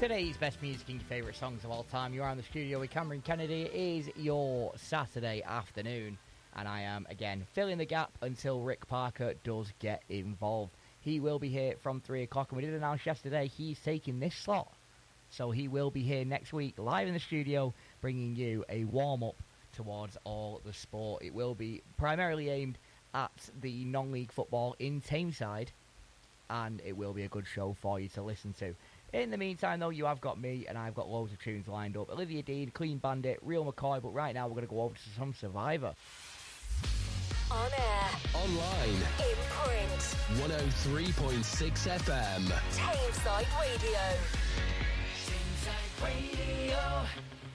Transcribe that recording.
Today's best music and your favourite songs of all time. You are in the studio with Cameron Kennedy. It is your Saturday afternoon, and I am again filling the gap until Rick Parker does get involved. He will be here from 3 o'clock, and we did announce yesterday he's taking this slot, so he will be here next week live in the studio bringing you a warm-up towards all the sport. It will be primarily aimed at the non-league football in Tameside, and it will be a good show for you to listen to. In the meantime, though, you have got me, and I've got loads of tunes lined up. Olivia Dean, Clean Bandit, Real McCoy, but right now we're going to go over to some Survivor. On air. Online. In print. 103.6 FM. Tameside Radio. Tameside Radio.